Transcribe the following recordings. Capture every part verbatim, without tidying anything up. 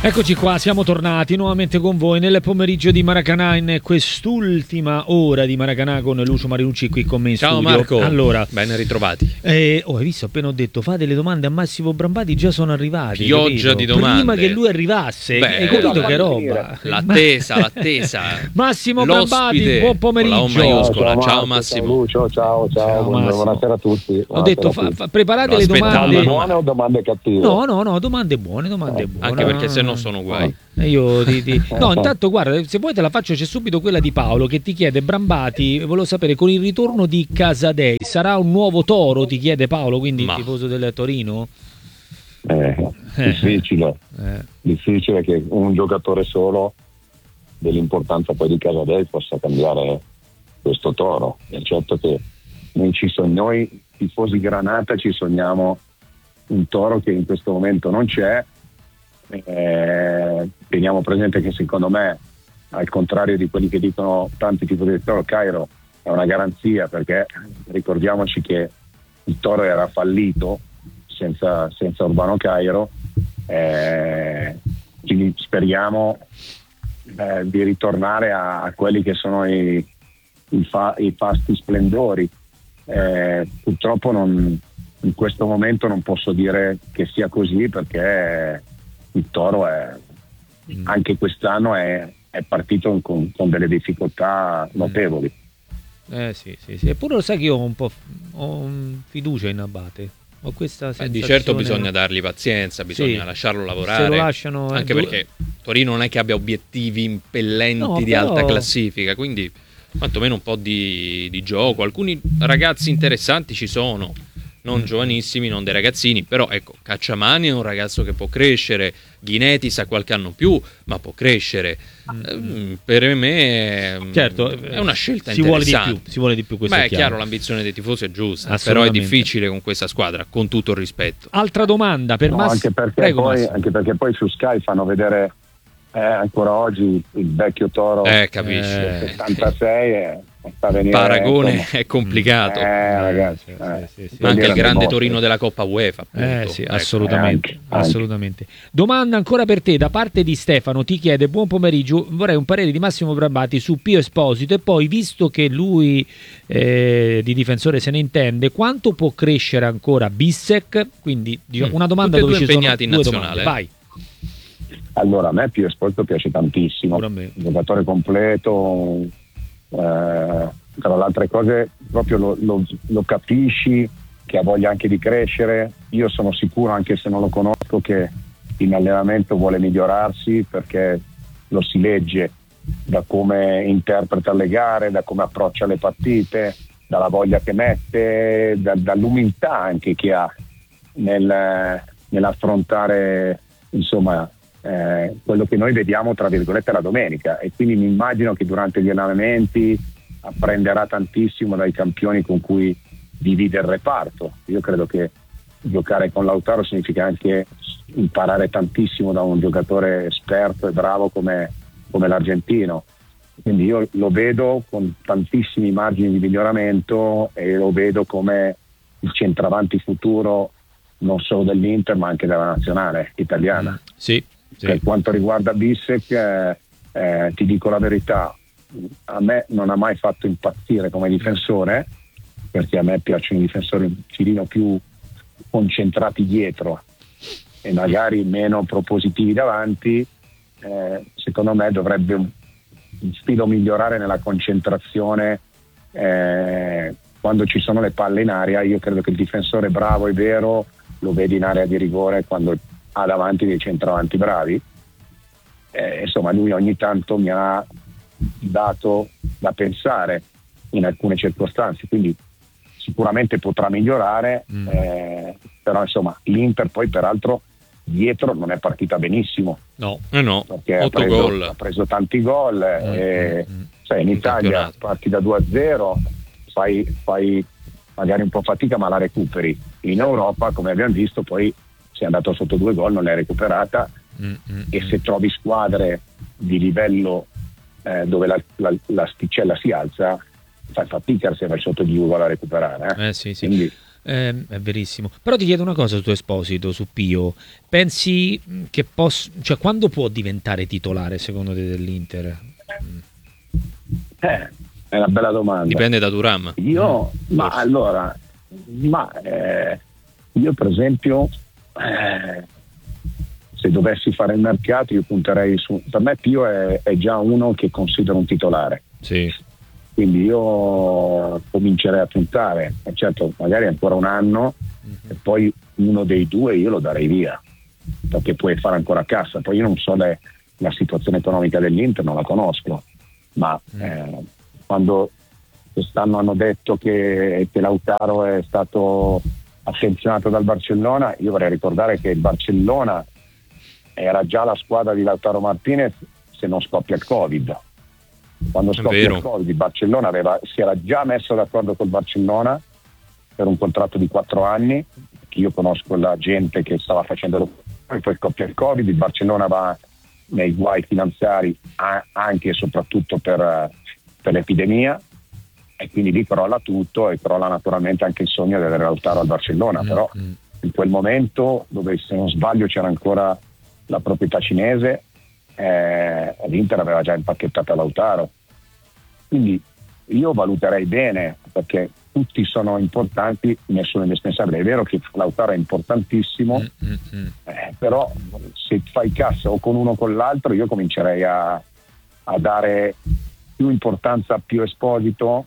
Eccoci qua, siamo tornati nuovamente con voi nel pomeriggio di Maracanà, in quest'ultima ora di Maracanà con Lucio Marinucci qui con me in Ciao studio. Marco, allora, ben ritrovati. Eh, oh, hai visto, appena ho detto fate le domande a Massimo Brambati, già sono arrivati. Pioggia capito? di domande. Prima che lui arrivasse. Beh, hai capito la- che roba? L'attesa, l'attesa. Massimo L'ospite Brambati, buon con la O pomeriggio. maiuscola. Ciao, Ciao Marco, Massimo. Ciao Lucio, ciao, ciao, Ciao, buon- Massimo. buonasera a tutti. Ho Buonasera detto a fa, tutti. fa- preparate Lo le aspettavo. domande. Domande buone o domande cattive? No, no, no, domande buone, domande buone. Anche perché se no sono guai. Eh, Io ti, ti- No, intanto guarda, se vuoi te la faccio, c'è subito quella di Paolo che ti chiede: Brambati, volevo sapere, con il ritorno di Casadei sarà un nuovo Toro? Ti chiede Paolo, quindi Ma. tifoso del Torino? Eh, difficile, Eh. difficile che un giocatore solo dell'importanza poi di Casadei possa cambiare questo Toro. È certo che noi, ci sogn- noi tifosi Granata ci sogniamo un Toro che in questo momento non c'è. Eh, teniamo presente che secondo me, al contrario di quelli che dicono tanti tifosi del Toro, Cairo è una garanzia, perché ricordiamoci che il Toro era fallito senza, senza Urbano Cairo, eh, quindi speriamo eh, di ritornare a, a quelli che sono i, i, fa, i fasti splendori. Eh, purtroppo non, in questo momento non posso dire che sia così, perché il Toro è, anche quest'anno è, è partito con, con delle difficoltà notevoli. Eh sì, sì, sì. Eppure lo sai che io ho un po' ho un fiducia in Abate. Ho questa Eh, sensazione. di certo bisogna dargli pazienza, bisogna Sì. lasciarlo lavorare. Se lo lasciano, eh, anche due- perché Torino non è che abbia obiettivi impellenti No, di però- alta classifica, quindi quantomeno un po' di, di gioco. Alcuni ragazzi interessanti ci sono, non giovanissimi, non dei ragazzini, però ecco, Cacciamani è un ragazzo che può crescere, Ghinetis ha qualche anno più, ma può crescere. Eh, per me mm, Certo, è una scelta si vuole di interessante. più, si vuole di più, questo Beh, è è chiaro. chiaro, l'ambizione dei tifosi è giusta, però è Assolutamente. difficile con questa squadra, con tutto il rispetto. Altra domanda per No, Massimo. anche, perché Prego, poi, Massimo. anche perché poi su Sky fanno vedere eh, ancora oggi il vecchio Toro Eh, capisci? del Eh, settantasei e sta a Il venire, paragone insomma, è complicato. eh, ragazzi, sì, eh, sì, sì, sì. Ma anche il vedere grande dei Torino mostri. della Coppa UEFA, appunto. Eh sì, Ecco. assolutamente, anche, anche. assolutamente. Domanda ancora per te da parte di Stefano, ti chiede: buon pomeriggio, vorrei un parere di Massimo Brambati su Pio Esposito, e poi, visto che lui eh, di difensore se ne intende, quanto può crescere ancora Bissek? Quindi diciamo, Mm, una domanda tutti e dove due ci sono impegnati in due nazionale, domande. eh. Vai. Allora, a me Pio Esposito piace tantissimo, Pure a me. un giocatore completo, eh, tra le altre cose proprio lo, lo- lo capisci che ha voglia anche di crescere. Io sono sicuro, anche se non lo conosco, che in allenamento vuole migliorarsi, perché lo si legge da come interpreta le gare, da come approccia le partite, dalla voglia che mette, da- dall'umiltà anche che ha nel, nell'affrontare, insomma, eh, quello che noi vediamo tra virgolette la domenica. E quindi mi immagino che durante gli allenamenti apprenderà tantissimo dai campioni con cui divide il reparto. Io credo che giocare con Lautaro significa anche imparare tantissimo da un giocatore esperto e bravo come, come l'argentino. Quindi io lo vedo con tantissimi margini di miglioramento e lo vedo come il centravanti futuro non solo dell'Inter ma anche della nazionale italiana. Sì, sì. Per quanto riguarda Bissek, eh, eh, ti dico la verità, a me non ha mai fatto impazzire come difensore, perché a me piacciono i difensori un filino più concentrati dietro e magari meno propositivi davanti. Eh, secondo me dovrebbe un, un filo migliorare nella concentrazione eh, quando ci sono le palle in aria. Io credo che il difensore bravo e vero lo vedi in area di rigore quando ha davanti dei centravanti bravi. Eh, insomma, lui ogni tanto mi ha dato da pensare in alcune circostanze, quindi sicuramente potrà migliorare, Mm. eh, però insomma l'Inter poi peraltro dietro non è partita benissimo, No. Eh no, perché ha otto preso, gol. ha preso tanti gol, Mm, e, mm, mm. sai, in In Italia campionato. parti da due a zero, fai, fai magari un po' fatica ma la recuperi. In Europa, come abbiamo visto, poi sei andato sotto due gol, non l'hai recuperata, Mm, mm, e se trovi squadre di livello eh, dove la, la, l'asticella si alza, fai fatica se vai sotto di due gol a recuperare. Eh? Eh sì, sì. Quindi Eh, è verissimo. Però ti chiedo una cosa su tuo Esposito, su Pio. Pensi che possa, cioè quando può diventare titolare secondo te dell'Inter? Eh, è una bella domanda. Dipende da Thuram. Io, mm, ma forse. allora, ma eh, io per esempio, eh, se dovessi fare il mercato, io punterei su. Per me Pio è, è già uno che considero un titolare. Sì. Quindi io comincerei a puntare, e certo magari ancora un anno mm-hmm. e poi uno dei due io lo darei via, perché puoi fare ancora cassa. Poi io non so le, la situazione economica dell'Inter, non la conosco, ma mm. eh, quando quest'anno hanno detto che, che Lautaro è stato attenzionato dal Barcellona, io vorrei ricordare che il Barcellona era già la squadra di Lautaro Martinez se non scoppia il Covid. Quando scoppia il Covid, il Barcellona aveva, si era già messo d'accordo col Barcellona per un contratto di quattro anni, che io conosco la gente che stava facendo lo, poi scoppia il Covid, il Barcellona va nei guai finanziari a, anche e soprattutto per, per l'epidemia, e quindi lì crolla tutto e crolla naturalmente anche il sogno di avere Lautaro al Barcellona. Mm-hmm. Però in quel momento, dove se non sbaglio c'era ancora la proprietà cinese, Eh, l'Inter aveva già impacchettato Lautaro, quindi io valuterei bene, perché tutti sono importanti, nessuno è indispensabile. È vero che Lautaro è importantissimo, mm-hmm. eh, però se fai cassa o con uno o con l'altro, io comincerei a, a dare più importanza a Pio Esposito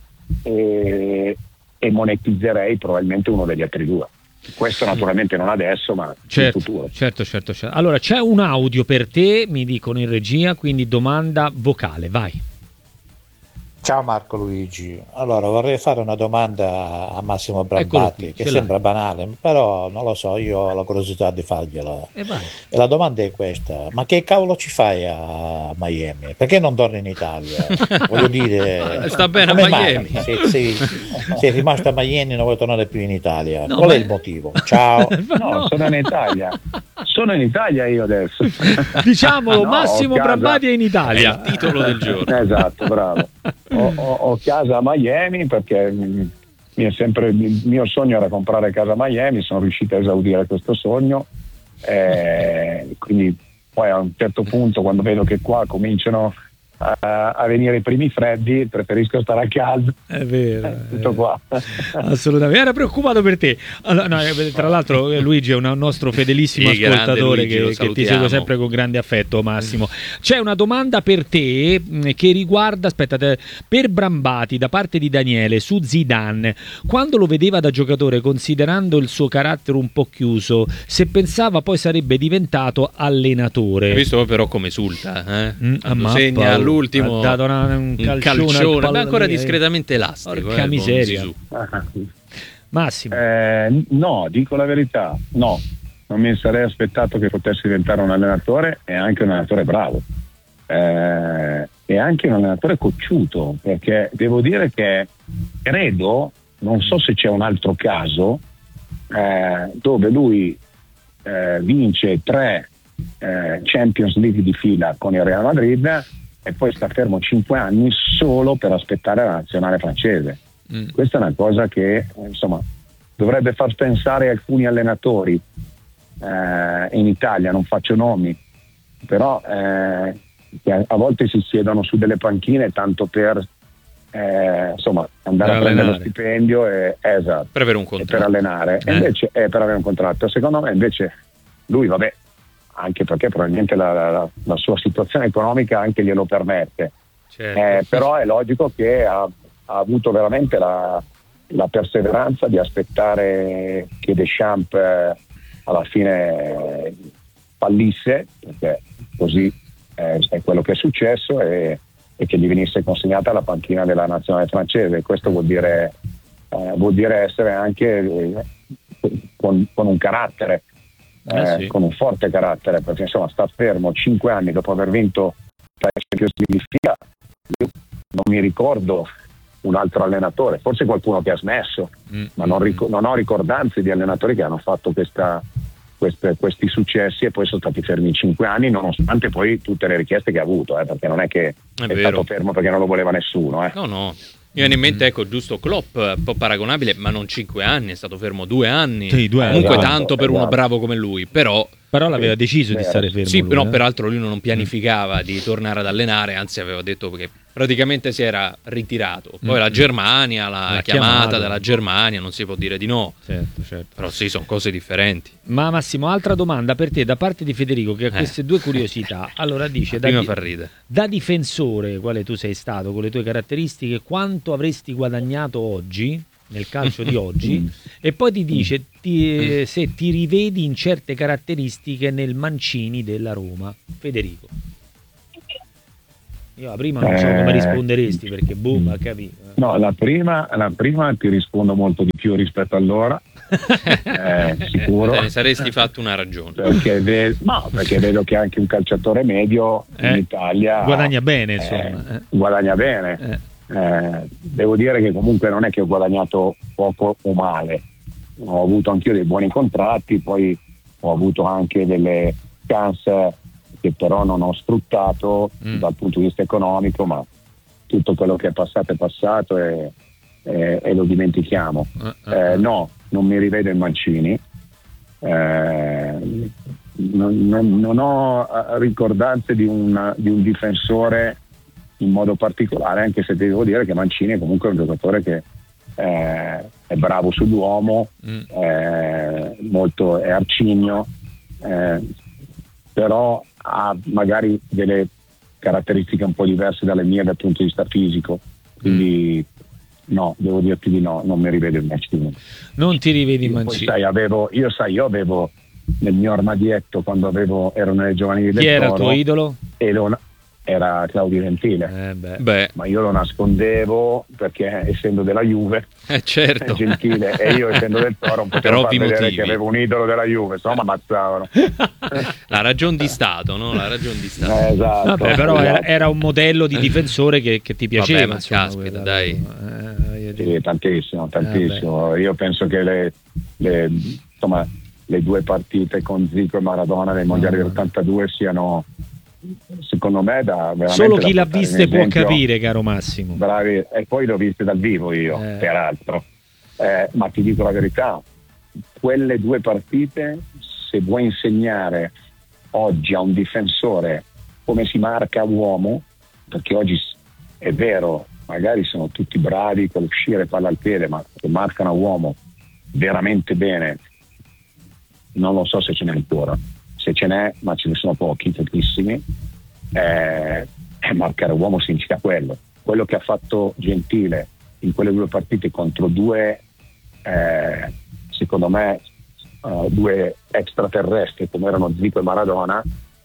e, e monetizzerei probabilmente uno degli altri due. Questo naturalmente non adesso, ma certo, in futuro. Certo, certo, certo. Allora, c'è un audio per te, mi dicono in regia, quindi domanda vocale, vai. Ciao Marco Luigi, allora vorrei fare una domanda a Massimo Brambati, che sembra banale, però non lo so, io ho la curiosità di fargliela. E vai. E la domanda è questa: ma che cavolo ci fai a Miami? Perché non torni in Italia? Voglio dire, sta bene a Miami. Sei, sei, sei rimasto a Miami e non vuoi tornare più in Italia. No, Qual ma... è il motivo? Ciao. No, sono in Italia. Sono in Italia io adesso. Diciamolo, no, Massimo casa... Brambati è in Italia. È il titolo del giorno. Esatto, bravo. Ho, ho, ho casa a Miami perché mi è sempre, il mio sogno era comprare casa a Miami, sono riuscito a esaudire questo sogno, eh, quindi poi a un certo punto, quando vedo che qua cominciano a, a venire i primi freddi, preferisco stare a casa. È vero, eh, tutto qua. Assolutamente, era preoccupato per te. Allora, no, tra l'altro Luigi è un nostro fedelissimo sì, ascoltatore Luigi, che, che ti segue sempre con grande affetto, Massimo. C'è una domanda per te che riguarda, aspettate, per Brambati da parte di Daniele su Zidane. Quando lo vedeva da giocatore, considerando il suo carattere un po' chiuso, se pensava poi sarebbe diventato allenatore. Hai visto però come esulta, eh? Mm, Quando segna all'ultimo ha dato una, un calcione, calcione al ma ancora lì, discretamente elastico. Porca eh, miseria. Zizou. Massimo. Eh, no, dico la verità, no, non mi sarei aspettato che potesse diventare un allenatore, e anche un allenatore bravo, eh, e anche un allenatore cocciuto, perché devo dire che credo, non so se c'è un altro caso eh, dove lui eh, vince tre eh, Champions League di fila con il Real Madrid e poi sta fermo cinque anni solo per aspettare la nazionale francese. Mm. Questa è una cosa che insomma dovrebbe far pensare alcuni allenatori eh, in Italia, non faccio nomi, però eh, che a, a volte si siedono su delle panchine tanto per eh, insomma andare per a prendere lo stipendio e, eh, esatto, per avere un contratto, e per allenare eh. e invece è eh, per avere un contratto. Secondo me invece lui, vabbè, anche perché probabilmente la, la, la sua situazione economica anche glielo permette, certo. eh, però è logico che ha, ha avuto veramente la, la perseveranza di aspettare che Deschamps eh, alla fine eh, fallisse, perché così eh, è quello che è successo, e, e che gli venisse consegnata la panchina della nazionale francese. Questo vuol dire, eh, vuol dire essere anche eh, con, con un carattere, Eh, eh sì. con un forte carattere, perché insomma sta fermo cinque anni dopo aver vinto la Champions League di fila. Io non mi ricordo un altro allenatore, forse qualcuno che ha smesso, mm. ma non, ric- non ho ricordanze di allenatori che hanno fatto questa, queste, questi successi e poi sono stati fermi cinque anni, nonostante poi tutte le richieste che ha avuto, eh, perché non è che è, è stato fermo perché non lo voleva nessuno. Eh. No, no. viene in mente, ecco, giusto Klopp, un po' paragonabile, ma non cinque anni, è stato fermo due anni. Sì, due anni. Comunque Esatto, tanto per uno esatto. bravo come lui, però... Però l'aveva deciso Beh, di stare fermo. Sì, lui, però eh? peraltro lui non pianificava di tornare ad allenare, anzi aveva detto che praticamente si era ritirato. Poi Mm. la Germania, la L'ha chiamata chiamato. della Germania, non si può dire di no. Certo, certo. Però sì, sono cose differenti. Ma Massimo, altra domanda per te da parte di Federico che ha Eh. queste due curiosità. Allora dice, da, Prima di- fa ridere. da difensore, quale tu sei stato, con le tue caratteristiche, quanto avresti guadagnato oggi, nel calcio di oggi? E poi ti dice ti- eh, se ti rivedi in certe caratteristiche nel Mancini della Roma. Federico. Io la prima non so Eh. come risponderesti, perché boom, ha capito. No, la prima, la prima ti rispondo molto di più rispetto all'ora, eh, sicuro. Te ne saresti fatto una ragione. Perché, ve- no, perché vedo che anche un calciatore medio in Eh, Italia guadagna bene, eh, insomma. eh. guadagna bene. Eh. Eh, devo dire che comunque non è che ho guadagnato poco o male, ho avuto anch'io dei buoni contratti, poi ho avuto anche delle chance che però non ho sfruttato Mm. dal punto di vista economico, ma tutto quello che è passato è passato e, e- e lo dimentichiamo. Eh, eh, Eh, no, non mi rivedo in Mancini. Eh, non, non- non ho eh, ricordanze di un, di un difensore in modo particolare, anche se devo dire che Mancini è comunque un giocatore che eh, è bravo sull'uomo, Mm. eh, molto, è arcigno, eh, però ha magari delle caratteristiche un po' diverse dalle mie dal punto di vista fisico, quindi no, devo dirti di no, non mi rivedo in Mancini. Non ti rivedi in Io, poi, Mancini. sai, avevo, io sai, io avevo nel mio armadietto quando avevo, ero nelle giovanili del Chi era il Toro, tuo idolo? e lo- era Claudio Gentile, Eh beh. Beh, ma io lo nascondevo perché essendo della Juve eh, è certo. Gentile e io essendo del Toro non Per potevo far ovvi vedere motivi. che avevo un idolo della Juve, insomma ammazzavano. La ragion di Stato, no? La ragion di Stato. Eh, esatto, Vabbè, però era, esatto. era un modello di difensore che, che ti piaceva. Vabbè, ma insomma, caspita, quella- dai. eh, voglio dire. Sì, tantissimo, tantissimo. Io penso che le, le, insomma, le due partite con Zico e Maradona nei mondiali del ottantadue siano, secondo me, da veramente Solo chi da l'ha portare in viste può esempio. capire, caro Massimo. Bravi, e poi le ho viste dal vivo io, Eh. peraltro. Eh, ma ti dico la verità, quelle due partite, se vuoi insegnare oggi a un difensore come si marca uomo, perché oggi s- è vero, magari sono tutti bravi con l'uscire palla al piede, ma che marcano a uomo veramente bene, non lo so se ce n'è ancora. Se ce n'è, ma ce ne sono pochi, pochissimi, eh, eh, marcare uomo significa quello. Quello che ha fatto Gentile in quelle due partite contro due, eh, secondo me, eh, due extraterrestri come erano Zico e Maradona,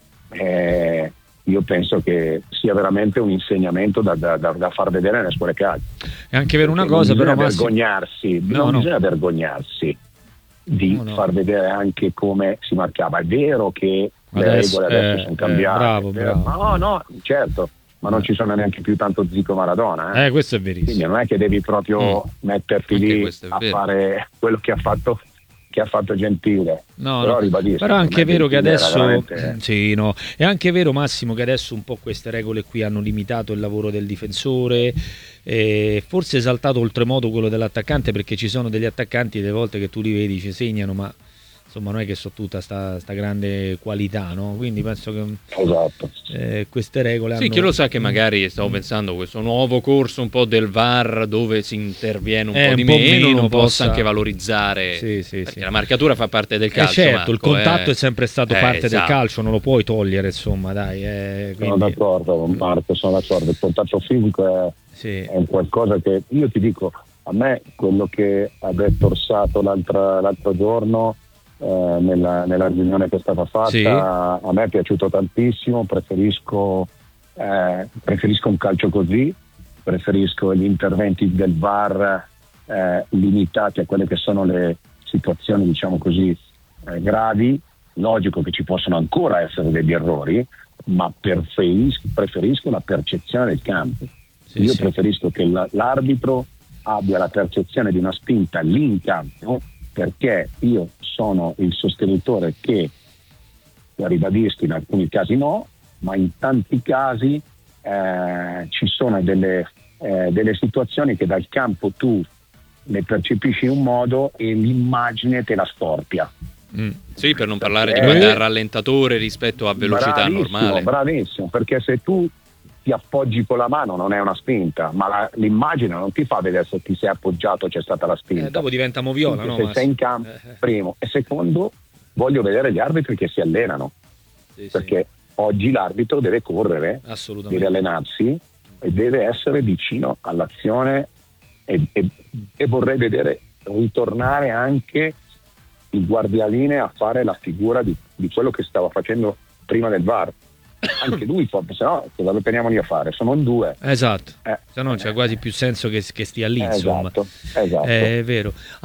eh, io penso che sia veramente un insegnamento da, da- da- da far vedere nelle scuole calcio. È anche vero una Perché cosa, non però, bisogna Massimo. vergognarsi, No, non no. bisogna vergognarsi di No, no. far vedere anche come si marcava. È vero che Adesso, le regole adesso eh, sono eh, cambiate, bravo, è vero. bravo. no, no, certo, ma non ci sono neanche più tanto Zico Maradona. Eh. Eh, questo è Quindi verissimo. non è che devi proprio Mm. metterti Anche lì questo è a vero. fare quello che ha fatto che ha fatto Gentile. No, Però no. ribadisco, Però è anche per me vero che Gentile era adesso veramente- sì, no. È anche vero, Massimo, che adesso un po' queste regole qui hanno limitato il lavoro del difensore, e forse esaltato oltremodo quello dell'attaccante, perché ci sono degli attaccanti delle volte che tu li vedi ci segnano, ma insomma non è che so tutta sta, sta grande qualità, no? Quindi penso che Esatto. eh, queste regole Sì, hanno... chi lo sa che magari stavo pensando questo nuovo corso un po' del V A R dove si interviene un Eh, po' di un po' meno, meno lo possa possa- anche valorizzare, Sì, sì, perché sì. la marcatura fa parte del Eh, calcio. certo, il Marco, contatto eh. è sempre stato Eh, parte del esatto. calcio, non lo puoi togliere, insomma, dai. eh, Sono quindi- d'accordo, Marco, sono d'accordo. Il contatto fisico è, sì. è un qualcosa che io ti dico, a me quello che ha detto Orsato l'altra- l'altro giorno eh, nella, nella riunione che è stata fatta, Sì. a me è piaciuto tantissimo, preferisco, eh, preferisco un calcio così, preferisco gli interventi del V A R eh, limitati a quelle che sono le situazioni, diciamo così, eh, gravi. Logico che ci possono ancora essere degli errori, ma preferisco, preferisco la percezione del campo. Sì, Io sì. preferisco che la- l'arbitro abbia la percezione di una spinta lì in campo, perché io sono il sostenitore che, ribadisco, in alcuni casi no, ma in tanti casi eh, ci sono delle eh, delle situazioni che dal campo tu le percepisci in un modo e l'immagine te la storpia. Mm. Sì, per non parlare di guardare al rallentatore rispetto a velocità bravissimo, normale. Bravissimo, perché se tu ti appoggi con la mano non è una spinta, ma la, l'immagine non ti fa vedere se ti sei appoggiato c'è stata la spinta. Eh, dopo diventa moviola, no? Se sei in campo, eh. primo. E secondo, voglio vedere gli arbitri che si allenano, sì, perché sì. oggi l'arbitro deve correre, deve allenarsi e deve essere vicino all'azione e, e, e vorrei vedere ritornare anche il guardialine a fare la figura di, di quello che stava facendo prima del V A R. Anche lui, se no cosa lo teniamo lì a fare? Sono in due. Esatto, eh. se no c'è quasi più senso che, che stia lì, eh, insomma. Esatto, esatto. È vero.